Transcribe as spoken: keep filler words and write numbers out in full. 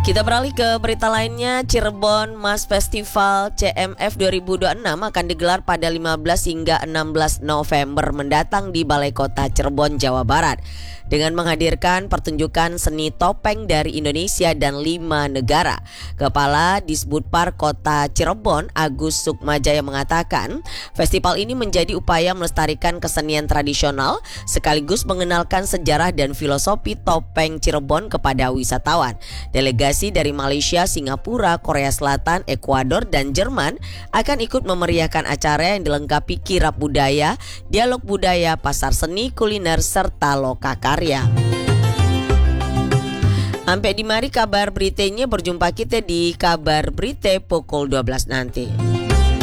Kita beralih ke berita lainnya. Cirebon Mas Festival C M F dua ribu dua puluh enam akan digelar pada lima belas hingga enam belas November mendatang di Balai Kota Cirebon, Jawa Barat, dengan menghadirkan pertunjukan seni topeng dari Indonesia dan lima negara. Kepala Disbudpar Kota Cirebon, Agus Sukmajaya, mengatakan festival ini menjadi upaya melestarikan kesenian tradisional sekaligus mengenalkan sejarah dan filosofi topeng Cirebon kepada wisatawan. Delegasi dari Malaysia, Singapura, Korea Selatan, Ekuador, dan Jerman akan ikut memeriahkan acara yang dilengkapi kirab budaya, dialog budaya, pasar seni, kuliner, serta lokakarya. Sampai di mari kabar beritanya, berjumpa kita di kabar berita pukul dua belas nanti.